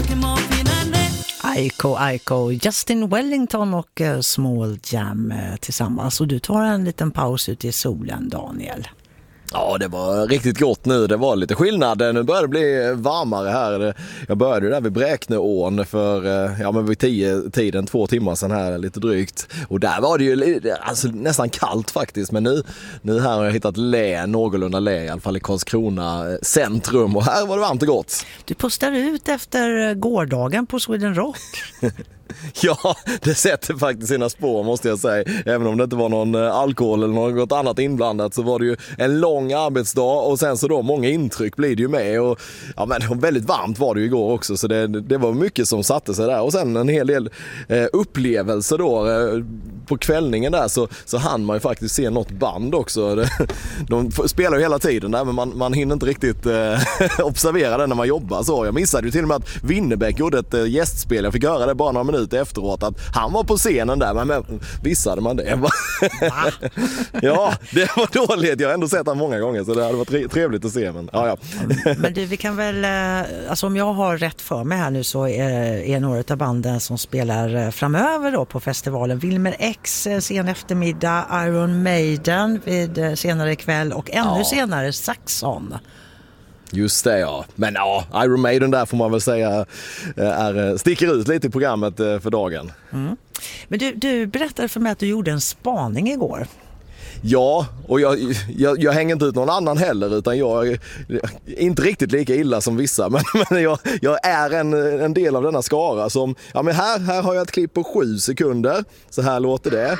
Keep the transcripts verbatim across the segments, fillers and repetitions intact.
Aiko, Aiko, Justin Wellington och uh, Small Jam uh, tillsammans. Och du tar en liten paus ut i solen, Daniel. Ja, det var riktigt gott nu. Det var lite skillnad. Nu börjar det bli varmare här. Jag började där vid Bräkneån för ja, men vid tio tiden, två timmar sedan här, lite drygt. Och där var det ju alltså, nästan kallt faktiskt. Men nu, nu här har jag hittat lä, någorlunda lä, i alla fall i Karlskrona centrum. Och här var det varmt och gott. Du postar ut efter gårdagen på Sweden Rock. Ja, det sätter faktiskt sina spår, måste jag säga. Även om det inte var någon alkohol eller något annat inblandat, så var det ju en lång arbetsdag och sen så då många intryck blir det ju med. Och, ja, men väldigt varmt var det ju igår också, så det, det var mycket som satte sig där. Och sen en hel del eh, upplevelser då. Eh, på kvällningen där så, så hann man ju faktiskt se något band också. De spelar ju hela tiden där, men man, man hinner inte riktigt eh, observera det när man jobbar. Så jag missade ju till och med att Winnerbäck gjorde ett eh, gästspel. Jag fick göra det bara några minuter efteråt att han var på scenen där, men, men visade man det? Ja, det var dåligt. Jag har ändå sett han många gånger, så det hade varit trevligt att se. Men, ja, ja. Men du, vi kan väl, alltså om jag har rätt för mig här nu, så är, är några av banden som spelar framöver då på festivalen Wilmer X sen eftermiddag, Iron Maiden vid senare kväll och ännu ja. senare Saxon. Just det, ja. Men ja, Iron Maiden där får man väl säga är, sticker ut lite i programmet för dagen. Mm. Men du, du berättade för mig att du gjorde en spaning igår. Ja, och jag, jag, jag hänger inte ut någon annan heller, utan jag är inte riktigt lika illa som vissa, men, men jag, jag är en, en del av denna skara som, ja men här, här har jag ett klipp på sju sekunder, så här låter det.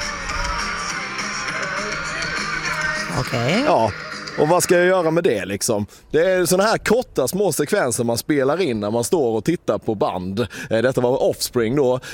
Okej. Okay. Ja. Och vad ska jag göra med det liksom? Det är såna här korta små sekvenser man spelar in när man står och tittar på band. Detta var Offspring då. Och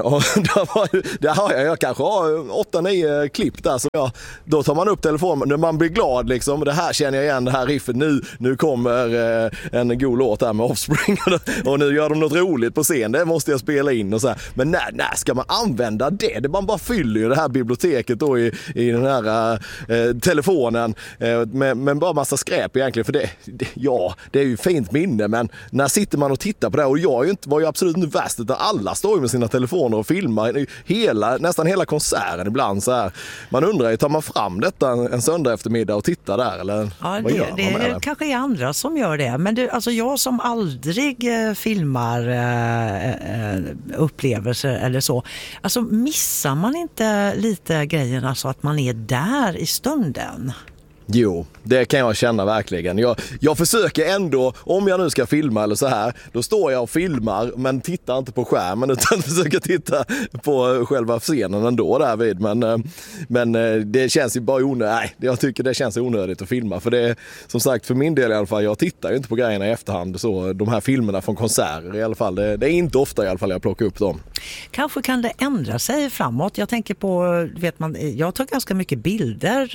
där, var, där har jag, jag kanske har åtta nio klipp där. Så jag, då tar man upp telefonen när man blir glad liksom. Det här känner jag igen, det här riffet. Nu, nu kommer en god låt här med Offspring. Och nu gör de något roligt på scen. Det måste jag spela in och så här. Men när, när ska man använda det? Det man bara fyller ju det här biblioteket då i, i den här eh, telefonen med men bara massa skräp egentligen, för det, det ja, det är ju fint minne, men när sitter man och tittar på det, och jag är ju inte, var ju absolut inte värst, utan alla står ju med sina telefoner och filmar hela, nästan hela konserten ibland så här. Man undrar ju, tar man fram detta en, en söndag eftermiddag och tittar där, eller ja, vad det, gör man det, med det det? Kanske är andra som gör det, men du, alltså jag som aldrig eh, filmar eh, eh, upplevelser eller så, alltså missar man inte lite grejen, alltså att man är där i stunden? Jo, det kan jag känna verkligen. Jag, jag försöker ändå, om jag nu ska filma eller så här, då står jag och filmar men tittar inte på skärmen utan försöker titta på själva scenen ändå därvid. Men, men det känns ju bara onödigt. Nej, jag tycker det känns onödigt att filma. För det, som sagt, för min del i alla fall, jag tittar ju inte på grejerna i efterhand. Så de här filmerna från konserter i alla fall, det, det är inte ofta i alla fall jag plockar upp dem. Kanske kan det ändra sig framåt. Jag tänker på, vet man, jag tar ganska mycket bilder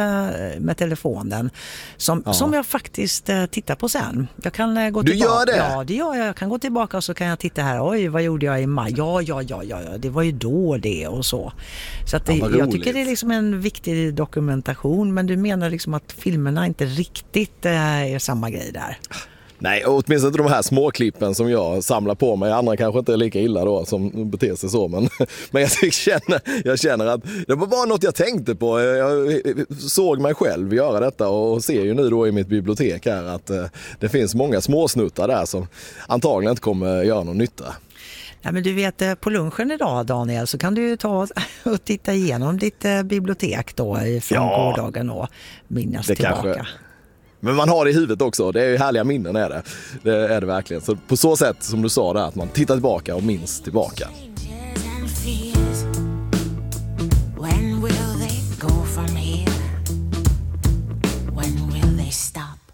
med telefonen som, ja. som jag faktiskt eh, tittar på sen. Jag kan eh, gå du tillbaka. Gör det? Ja, det gör jag. Jag kan gå tillbaka och så kan jag titta här. Oj, vad gjorde jag i maj? Ja, ja, ja, ja, ja. Det var ju då det och så. Så att det, ja, jag tycker det är liksom en viktig dokumentation, men du menar liksom att filmerna inte riktigt eh, är samma grej där. Nej, åtminstone de här småklippen som jag samlar på mig. Andra kanske inte är lika illa då som beter sig så. Men, men jag, känner, jag känner att det var bara något jag tänkte på. Jag såg mig själv göra detta och ser ju nu då i mitt bibliotek här att det finns många småsnuttar där som antagligen inte kommer göra någon nytta. Ja, men du vet, på lunchen idag, Daniel, så kan du ju ta och titta igenom ditt bibliotek då från ja, gårdagen och minnas det tillbaka. Kanske. Men man har det i huvudet också. Det är ju härliga minnen är det. Det är det verkligen. Så på så sätt som du sa där, att man tittar tillbaka och minns tillbaka.